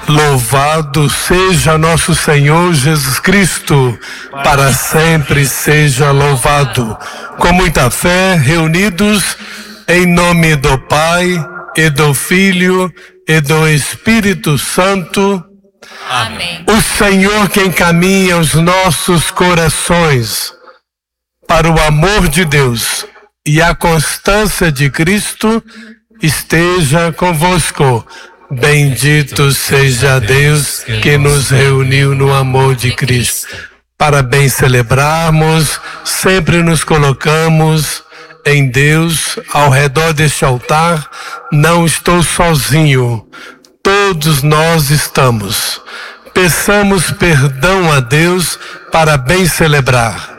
Louvado seja nosso Senhor Jesus Cristo, para sempre seja louvado. Com muita fé, reunidos em nome do Pai, e do Filho, e do Espírito Santo. Amém. O Senhor que encaminha os nossos corações para o amor de Deus e a constância de Cristo, esteja convosco. Bendito seja Deus que nos reuniu no amor de Cristo. Para bem celebrarmos, sempre nos colocamos em Deus, ao redor deste altar. Não estou sozinho, todos nós estamos. Peçamos perdão a Deus para bem celebrar.